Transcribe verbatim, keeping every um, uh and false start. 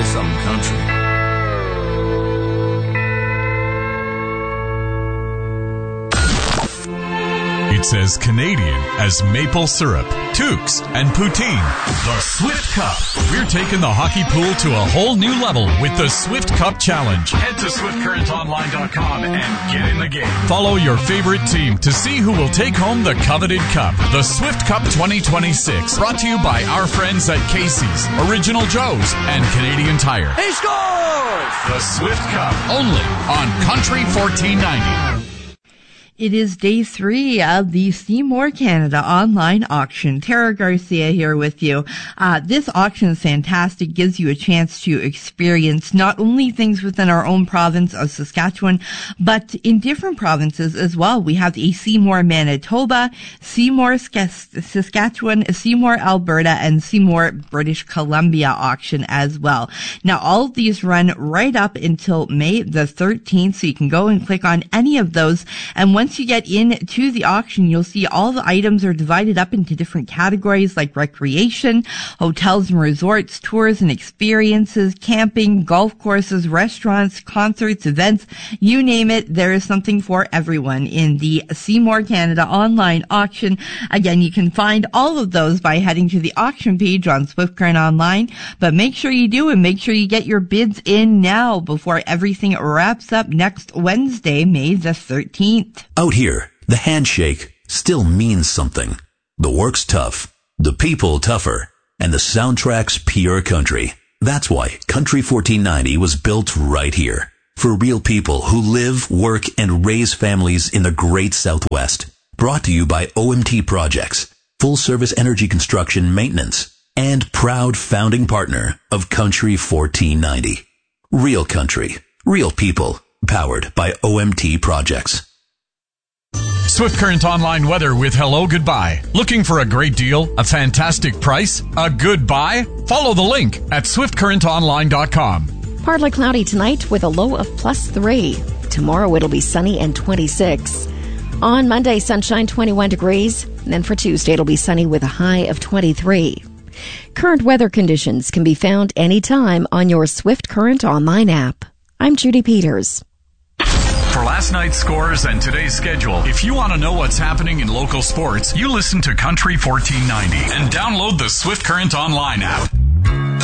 some country. It's as Canadian as maple syrup, toques, and poutine. The Swift Cup. We're taking the hockey pool to a whole new level with the Swift Cup Challenge. Head to swift current online dot com and get in the game. Follow your favorite team to see who will take home the coveted cup. The Swift Cup twenty twenty-six. Brought to you by our friends at Casey's, Original Joe's, and Canadian Tire. He scores! The Swift Cup. Only on Country fourteen ninety. It is day three of the Seymour Canada online auction. Tara Garcia here with you. Uh, this auction is fantastic, gives you a chance to experience not only things within our own province of Saskatchewan, but in different provinces as well. We have a Seymour, Manitoba, Seymour, Saskatchewan, Seymour, Alberta, and Seymour, British Columbia auction as well. Now, all of these run right up until May the thirteenth, so you can go and click on any of those. And when Once you get into the auction, you'll see all the items are divided up into different categories like recreation, hotels and resorts, tours and experiences, camping, golf courses, restaurants, concerts, events, you name it. There is something for everyone in the Seymour Canada online auction. Again, you can find all of those by heading to the auction page on Swift Current Online, but make sure you do and make sure you get your bids in now before everything wraps up next Wednesday, May the thirteenth. Out here, the handshake still means something. The work's tough, the people tougher, and the soundtrack's pure country. That's why Country fourteen ninety was built right here. For real people who live, work, and raise families in the great Southwest. Brought to you by O M T Projects, full service energy construction maintenance, and proud founding partner of Country fourteen ninety. Real country, real people, powered by O M T Projects. Swift Current Online weather with Hello Goodbye. Looking for a great deal, a fantastic price, a good buy? Follow the link at swift current online dot com. Partly cloudy tonight with a low of plus three. Tomorrow it'll be sunny and twenty-six. On Monday, sunshine, twenty-one degrees. And then for Tuesday, it'll be sunny with a high of twenty-three. Current weather conditions can be found anytime on your Swift Current Online app. I'm Judy Peters. For last night's scores and today's schedule, if you want to know what's happening in local sports, you listen to Country fourteen ninety and download the Swift Current Online app.